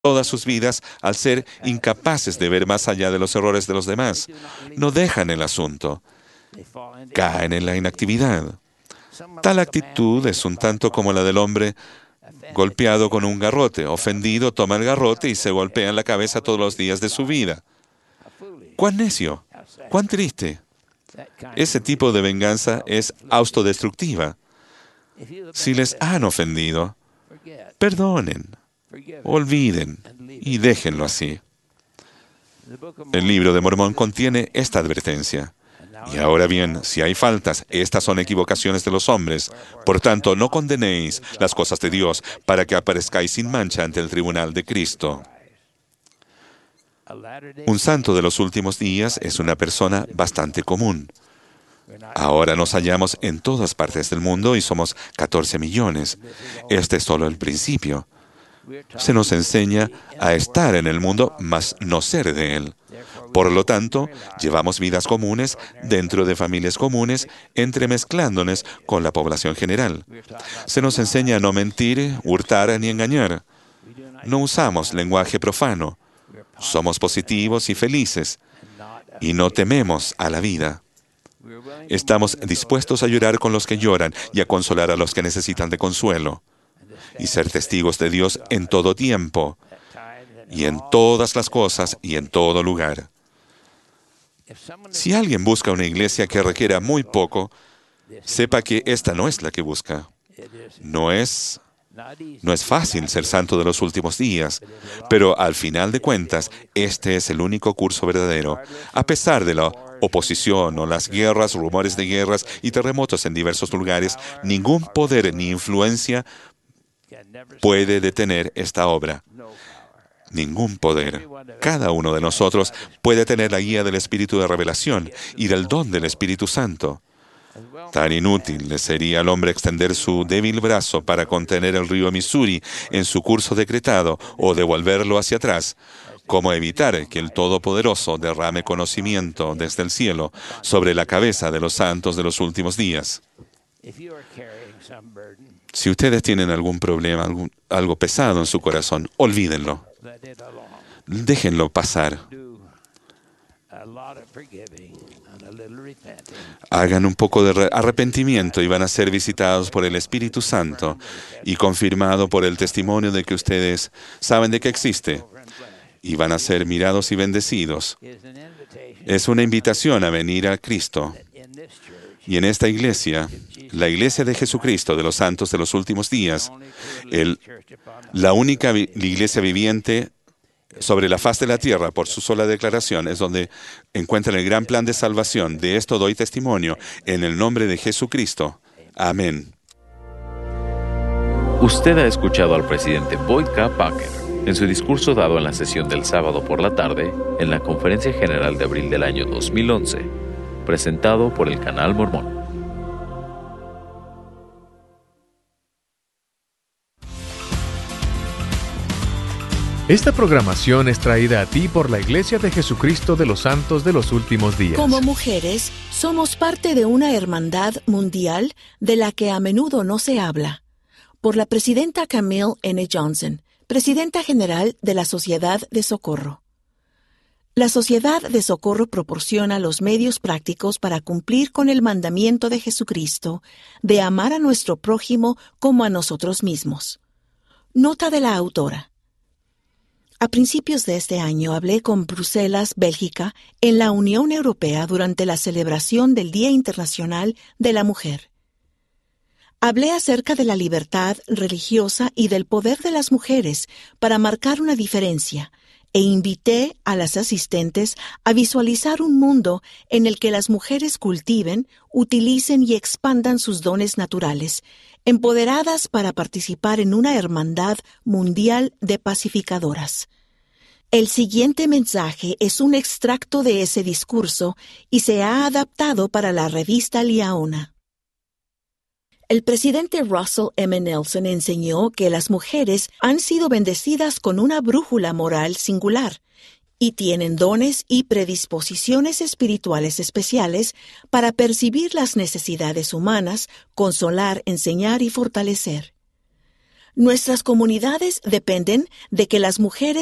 todas sus vidas al ser incapaces de ver más allá de los errores de los demás. No dejan el asunto. Caen en la inactividad. Tal actitud es un tanto como la del hombre golpeado con un garrote. Ofendido, toma el garrote y se golpea en la cabeza todos los días de su vida. ¡Cuán necio! ¡Cuán triste! Ese tipo de venganza es autodestructiva. Si les han ofendido, perdonen, olviden y déjenlo así. El libro de Mormón contiene esta advertencia. Y ahora bien, si hay faltas, estas son equivocaciones de los hombres. Por tanto, no condenéis las cosas de Dios para que aparezcáis sin mancha ante el tribunal de Cristo. Un santo de los últimos días es una persona bastante común. Ahora nos hallamos en todas partes del mundo y somos 14 millones. Este es solo el principio. Se nos enseña a estar en el mundo, mas no ser de él. Por lo tanto, llevamos vidas comunes dentro de familias comunes, entremezclándonos con la población general. Se nos enseña a no mentir, hurtar ni engañar. No usamos lenguaje profano. Somos positivos y felices, y no tememos a la vida. Estamos dispuestos a llorar con los que lloran y a consolar a los que necesitan de consuelo, y ser testigos de Dios en todo tiempo, y en todas las cosas y en todo lugar. Si alguien busca una iglesia que requiera muy poco, sepa que esta no es la que busca. No es fácil ser santo de los últimos días, pero al final de cuentas, este es el único curso verdadero. A pesar de la oposición o las guerras, rumores de guerras y terremotos en diversos lugares, ningún poder ni influencia puede detener esta obra. Ningún poder. Cada uno de nosotros puede tener la guía del Espíritu de revelación y del don del Espíritu Santo. Tan inútil le sería al hombre extender su débil brazo para contener el río Missouri en su curso decretado o devolverlo hacia atrás, como evitar que el Todopoderoso derrame conocimiento desde el cielo sobre la cabeza de los santos de los últimos días. Si ustedes tienen algún problema, algo pesado en su corazón, olvídenlo. Déjenlo pasar. Hagan un poco de arrepentimiento y van a ser visitados por el Espíritu Santo y confirmado por el testimonio de que ustedes saben de que existe. Y van a ser mirados y bendecidos. Es una invitación a venir a Cristo. Y en esta iglesia, la iglesia de Jesucristo, de los santos de los últimos días, la única iglesia viviente sobre la faz de la tierra, por su sola declaración, es donde encuentran el gran plan de salvación. De esto doy testimonio en el nombre de Jesucristo. Amén. Usted ha escuchado al presidente Boyd K. Packer en su discurso dado en la sesión del sábado por la tarde en la Conferencia General de abril del año 2011, presentado por el Canal Mormón. Esta programación es traída a ti por la Iglesia de Jesucristo de los Santos de los Últimos Días. Como mujeres, somos parte de una hermandad mundial de la que a menudo no se habla. Por la presidenta Camille N. Johnson, presidenta general de la Sociedad de Socorro. La Sociedad de Socorro proporciona los medios prácticos para cumplir con el mandamiento de Jesucristo de amar a nuestro prójimo como a nosotros mismos. Nota de la autora. A principios de este año hablé con Bruselas, Bélgica, en la Unión Europea durante la celebración del Día Internacional de la Mujer. Hablé acerca de la libertad religiosa y del poder de las mujeres para marcar una diferencia, e invité a las asistentes a visualizar un mundo en el que las mujeres cultiven, utilicen y expandan sus dones naturales, empoderadas para participar en una hermandad mundial de pacificadoras. El siguiente mensaje es un extracto de ese discurso y se ha adaptado para la revista Liaona. El presidente Russell M. Nelson enseñó que las mujeres han sido bendecidas con una brújula moral singular y tienen dones y predisposiciones espirituales especiales para percibir las necesidades humanas, consolar, enseñar y fortalecer. Nuestras comunidades dependen de que las mujeres